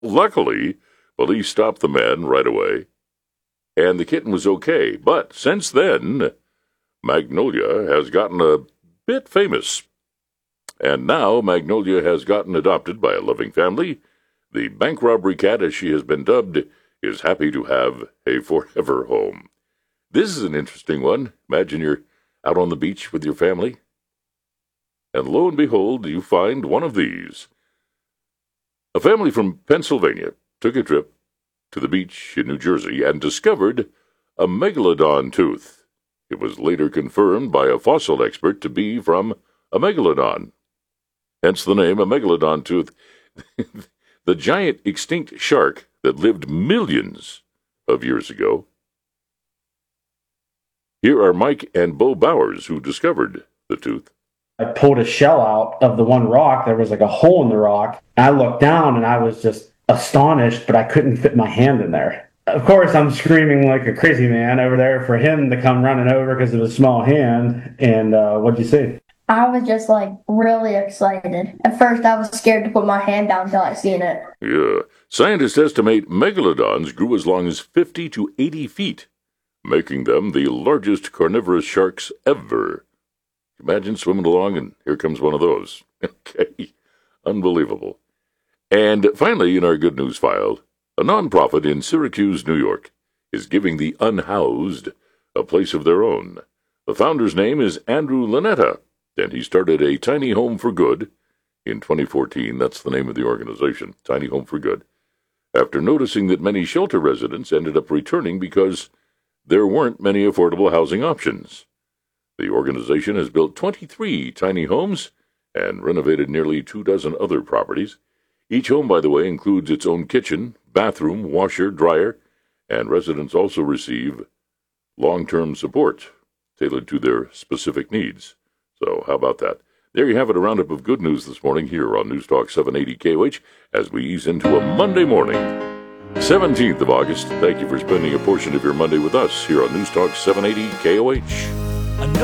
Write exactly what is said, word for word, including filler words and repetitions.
Luckily, police stopped the man right away, and the kitten was okay. But since then, Magnolia has gotten a bit famous. And now Magnolia has gotten adopted by a loving family. The bank robbery cat, as she has been dubbed, is happy to have a forever home. This is an interesting one. Imagine you're out on the beach with your family, and lo and behold, you find one of these. A family from Pennsylvania took a trip to the beach in New Jersey and discovered a megalodon tooth. It was later confirmed by a fossil expert to be from a megalodon. Hence the name, a megalodon tooth. The giant extinct shark that lived millions of years ago. Here are Mike and Bo Bowers, who discovered the tooth. I pulled a shell out of the one rock. There was like a hole in the rock. I looked down and I was just astonished, but I couldn't fit my hand in there. Of course, I'm screaming like a crazy man over there for him to come running over because of his small hand. And uh, what'd you see? I was just like really excited. At first, I was scared to put my hand down until I seen it. Yeah. Scientists estimate megalodons grew as long as fifty to eighty feet, making them the largest carnivorous sharks ever. Imagine swimming along and here comes one of those. Okay. Unbelievable. And finally, in our good news file, a nonprofit in Syracuse, New York, is giving the unhoused a place of their own. The founder's name is Andrew Lanetta, and he started a Tiny Home for Good in twenty fourteen. That's the name of the organization, Tiny Home for Good, after noticing that many shelter residents ended up returning because there weren't many affordable housing options. The organization has built twenty-three tiny homes and renovated nearly two dozen other properties. Each home, by the way, includes its own kitchen, bathroom, washer, dryer, and residents also receive long-term support tailored to their specific needs. So how about that? There you have it, a roundup of good news this morning here on News Talk seven eighty K O H as we ease into a Monday morning, seventeenth of August. Thank you for spending a portion of your Monday with us here on News Talk seven eighty K O H.